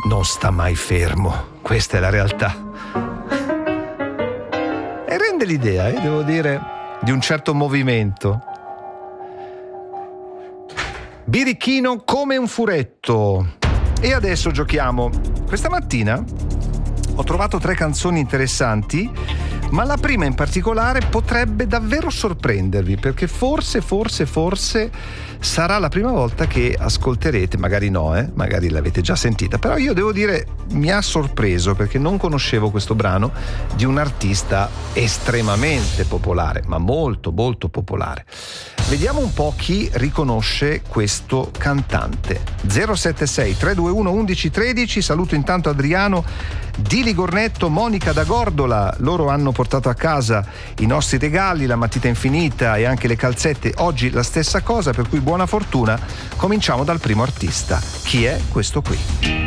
non sta mai fermo, questa è la realtà. E rende l'idea, devo dire, di un certo movimento. Birichino come un furetto. E adesso giochiamo. Questa mattina ho trovato 3 canzoni interessanti, ma la prima in particolare potrebbe davvero sorprendervi, perché forse sarà la prima volta che ascolterete, magari no, magari l'avete già sentita, però io devo dire mi ha sorpreso perché non conoscevo questo brano di un artista estremamente popolare, ma molto molto popolare. Vediamo un po' chi riconosce questo cantante. 076 321 1113. Saluto intanto Adriano di Ligornetto, Monica da Gordola. Loro hanno portato a casa i nostri regali, la matita infinita e anche le calzette. Oggi la stessa cosa, per cui buona fortuna. Cominciamo dal primo artista. Chi è questo qui?